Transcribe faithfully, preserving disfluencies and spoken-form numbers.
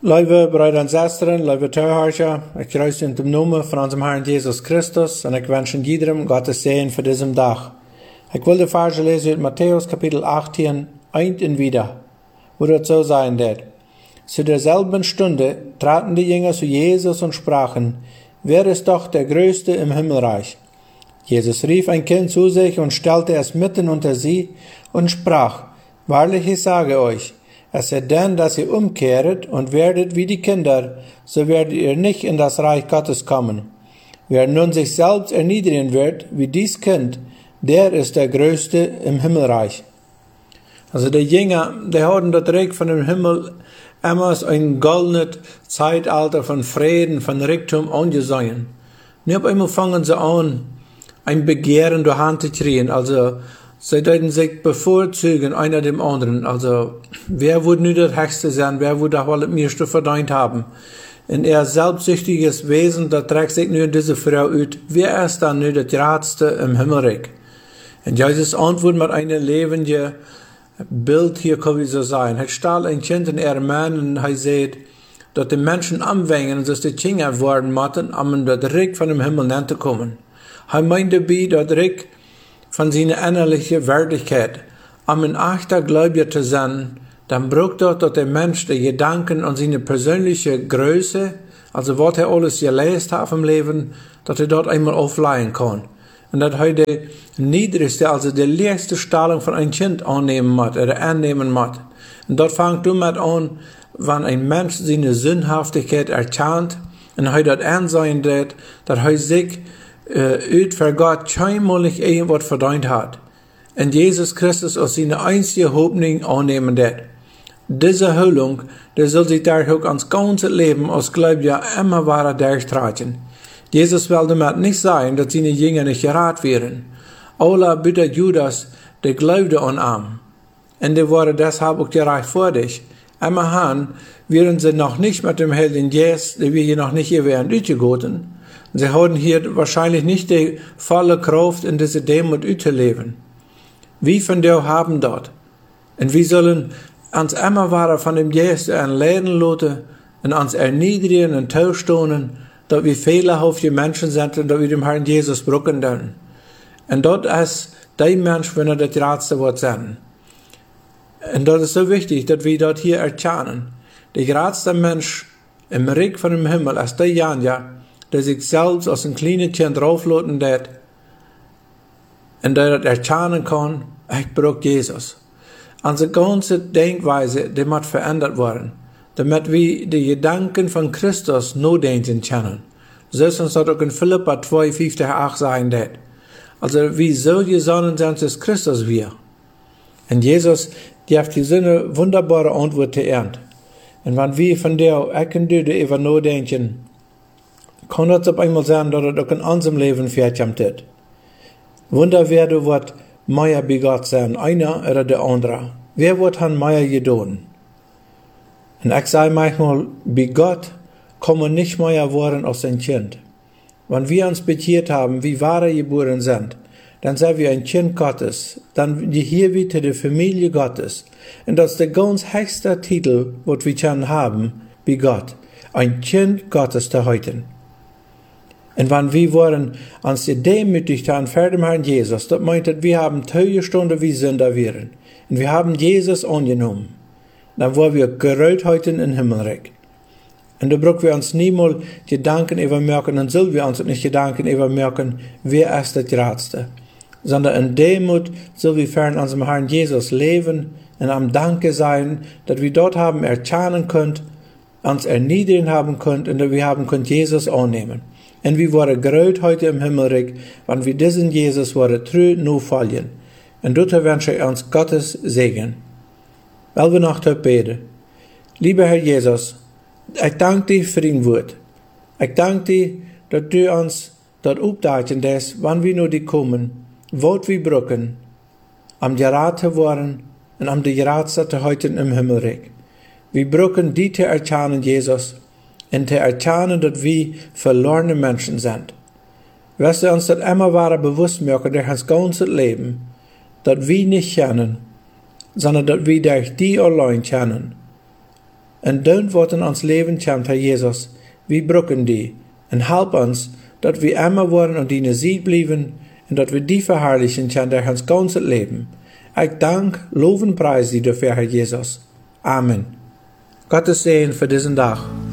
Lieve broeder en zusteren, lieve toehoorders, ik kruis in de naam van onze Herrn Jesus Christus en ik wens iedereen Gottes Segen für diesen Tag. Ich will die Verse lesen uit Matthäus Kapitel achtzehn, ein und wieder, wo das so sein wird. Zu derselben Stunde traten die Jünger zu Jesus und sprachen, wer ist doch der Größte im Himmelreich? Jesus rief ein Kind zu sich und stellte es mitten unter sie und sprach, wahrlich ich sage euch, es sei denn, dass ihr umkehret und werdet wie die Kinder, so werdet ihr nicht in das Reich Gottes kommen. Wer nun sich selbst erniedrigen wird, wie dies Kind, der ist der Größte im Himmelreich. Also die Jünger, die hatten dort direkt von dem Himmel immer ein goldenes Zeitalter von Frieden, von Reichtum angesehen. Und auf einmal fangen sie an, ein Begehren durch Hand zu kriegen, also sie deuten sich bevorzugen, einer dem anderen. Also, wer würde nur das Höchste sein, wer würde auch das meiste verdient haben? Und er selbstsüchtiges Wesen, das trägt sich nur diese Frau aus. Wer ist dann nur das Ratste im Himmelreich? Und Jesus antwortet mit einem lebenden Bild hier, kann wie so sein. Er stellt ein Kind in ihren Mann und er sagt, dass die Menschen anwängen, dass die Kinder werden müssen, um das Reich von dem Himmel nicht zu kommen. Er meint dabei, das Reich von seiner innerlichen Wertigkeit, um ein echter Gläubiger zu sein, dann braucht dort, dass der Mensch die Gedanken an seine persönliche Größe, also was er alles gelesen hat im Leben, dass er dort einmal aufleihen kann. Und dass er die niedrigste, also die letzte Stellung von einem Kind annehmen muss, oder annehmen muss. Und dort fängt damit an, wenn ein Mensch seine Sündhaftigkeit erkennt, und er dort ansehen wird, dass er sich Uh, uit voor Gott scheinbarlich irgendwas verdient hat. Und Jesus Christus als seine einzige Hoffnung annehmen wird. Diese Heilung, der soll sich dadurch auch ans ganze Leben als Gläubiger immer weiter durchtragen. Jesus will damit nicht sagen, dass seine Jünger nicht gerat wären. Alle bitte Judas, der glaubte an ihn. Und die waren deshalb auch gerecht vor dich. Immerhin wären sie noch nicht mit dem Heiligen Geist, die wir hier noch nicht hier wären, durchgegangen. Sie haben hier wahrscheinlich nicht die volle Kraft in diese Demut zu leben. Wie von der haben dort? Und wir sollen uns immer weiter von dem Geist erleiden lassen und uns erniedrigen und taustonen, dass wir fehlerhafte Menschen sind und dass wir dem Herrn Jesus brücken dürfen. Und dort ist der Mensch, wenn er das Ratste Wort sein. Und das ist so wichtig, dass wir dort hier erkennen. Der geradste Mensch im Reich von dem Himmel ist der Janja, der sich selbst als ein kleines Kind draufladen wird und der das erkennen kann, ich brauche Jesus. Unsere ganze Denkweise, die muss verändert werden, damit wir die Gedanken von Christus nur denken können. So ist uns das auch in Philippa zwei, fünf, acht sagen wird. Also wie so gesonnen sind, ist Christus wir. Und Jesus, die hat die so eine wunderbare Antwort geernt. Und wenn wir von der Ecken über nur denken, kann das auf einmal sein, dass es auch in unserem Leben vorkommt. Wunder werde wird mehr bei Gott sein, einer oder der andere. Wer wird han mehr getan? Und ich sage manchmal, bei Gott kann man nicht mehr werden als ein Kind. Wenn wir uns bekehrt haben, wie wahre geboren sind, dann sind wir ein Kind Gottes, dann gehören wir zu der Familie Gottes. Und das ist der ganz höchste Titel, was wir können haben bei Gott, ein Kind Gottes zu heute. Und wenn wir wollen uns demütig haben vor dem Herrn Jesus, das meint, wir haben teure Stunden wie Sünder wären. Und wir haben Jesus angenommen. Dann wollen wir gerät heute in den Himmelreich. Und da brauchen wir uns niemals Gedanken übermerken, und sollen wir uns nicht Gedanken übermerken, wer ist das Ratste. Sondern in Demut sollen wir vor unserem Herrn Jesus leben und am Danke sein, dass wir dort haben erkennen können, uns erniedrigen haben können und dass wir haben können Jesus annehmen. Und wir waren gerät heute im Himmelreich, wenn wir diesen Jesus waren treu nur folgen. Und dort wünsche ich uns Gottes Segen. Weil wir noch beten. Lieber Herr Jesus, ich danke dir für dein Wort. Ich danke dir, dass du uns dort aufdachen lässt, wann wir nur die kommen, wo wir brücken, am Gerat zu werden und am die Geratste heute im Himmelreich. Wir brücken die zu erkennen, Jesus, und zu erkennen, dass wir verlorene Menschen sind. Wirst du uns das immer weiter bewusst machen durch das ganze Leben, dass wir nicht kennen, sondern dass wir durch die allein kennen En deun wat in ons leven komt, Herr Jesus, wie brücken die. En help ons, dat we immer worden und die Sieg blijven, en dat we die verherrlichen können durch ons ganzes Leben. Ich dank, loven, preis die dafür, Herr Jesus. Amen. Gottes Segen für diesen Tag.